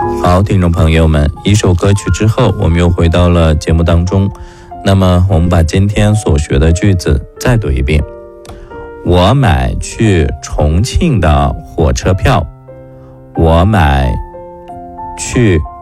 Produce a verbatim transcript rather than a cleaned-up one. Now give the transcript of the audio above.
好，听众朋友们，一首歌曲之后，我们又回到了节目当中。那么我们把今天所学的句子再读一遍。我买去重庆的火车票，我买去